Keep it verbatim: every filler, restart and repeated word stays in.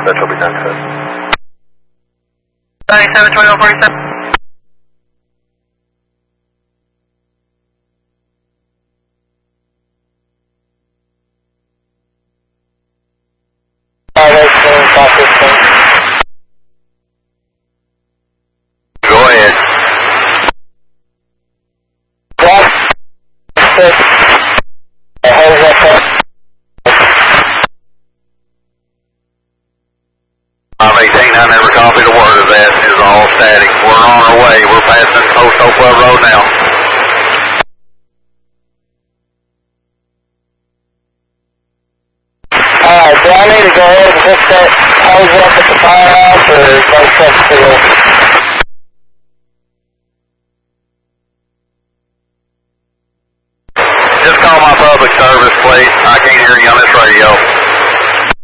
That will be done to us. ninety-seven, twenty-one, forty-seven. Go ahead. I'm eighteen, I never copied a word of that. It's all static. We're on our way. We're passing Post Hopewell Road now. Alright, do I need to go ahead and fix that hose up at the firehouse or is that stuff still?